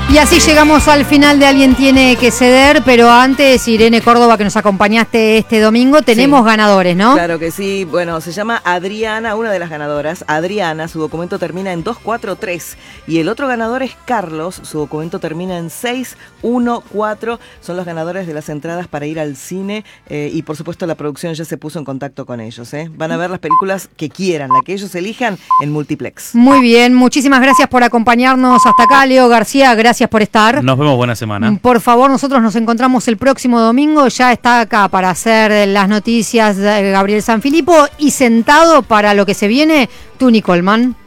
Y así llegamos al final de Alguien Tiene que Ceder, pero antes, Irene Córdoba, que nos acompañaste este domingo, tenemos ganadores, ¿no? Claro que sí. Bueno, se llama Adriana, una de las ganadoras. Adriana, su documento termina en 243. Y el otro ganador es Carlos, su documento termina en 614. Son los ganadores de las entradas para ir al cine y por supuesto la producción ya se puso en contacto con ellos. Van a ver las películas que quieran, la que ellos elijan en Multiplex. Muy bien, muchísimas gracias por acompañarnos hasta acá, Leo García, gracias por estar. Nos vemos, buena semana. Por favor, nosotros nos encontramos el próximo domingo, ya está acá para hacer las noticias Gabriel Sanfilippo y sentado para lo que se viene, Tuni Colman.